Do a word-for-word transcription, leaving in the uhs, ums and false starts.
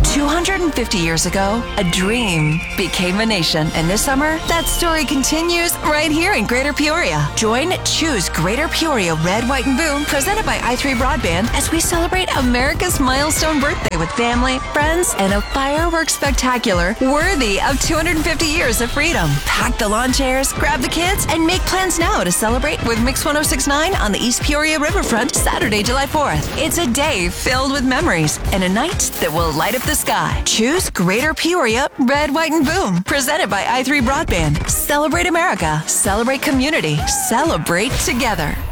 two hundred fifty years ago, a dream became a nation. And this summer, that story continues right here in Greater Peoria. Join Choose Greater Peoria Red, White, and Boom, presented by i three Broadband, as we celebrate America's milestone birthday with family, friends, and a fireworks spectacular worthy of two hundred fifty years of freedom. Pack the lawn chairs, grab the kids, and make plans now to celebrate with Mix one oh six point nine on the East Peoria Riverfront Saturday, July fourth. It's a day filled with memories and a night that will light up the sky. Choose Greater Peoria Red, White, and Boom, presented by i three Broadband. Celebrate America. Celebrate community. Celebrate together.